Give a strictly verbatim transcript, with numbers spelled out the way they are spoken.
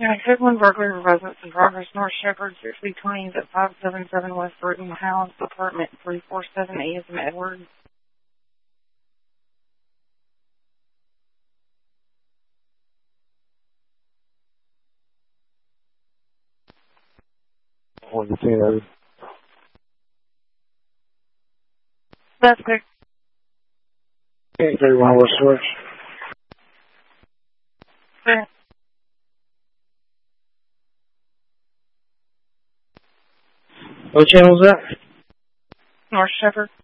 Yeah, code one burglary of residence in progress, North Shepherd, sixty twenty at five seven seven West Bruton House, apartment three four seven A as in Edward. One to ten. That's good. Eight thirty one West Switch. Fair. What channel is that? North Shepherd.